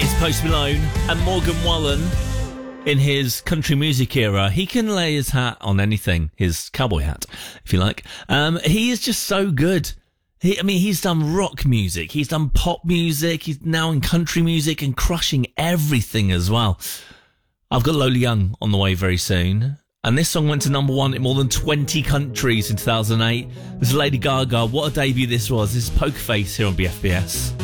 It's Post Malone and Morgan Wallen. In his country music era, he can lay his hat on anything, his cowboy hat, if you like. He is just so good. He's done rock music, he's done pop music, he's now in country music and crushing everything as well. I've got Lola Young on the way very soon. And this song went to number one in more than 20 countries in 2008. This is Lady Gaga. What a debut this was. This is Poker Face here on BFBS.